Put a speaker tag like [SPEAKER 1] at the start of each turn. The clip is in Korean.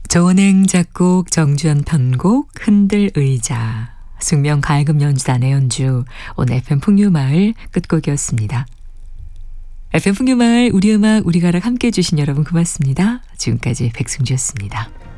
[SPEAKER 1] 조은행 작곡, 정주현 편곡, 흔들 의자, 숙명 가야금 연주단의 연주, 오늘 FM 풍류마을 끝곡이었습니다. FM 풍류마을 우리 음악 우리 가락 함께해 주신 여러분 고맙습니다. 지금까지 백승주였습니다.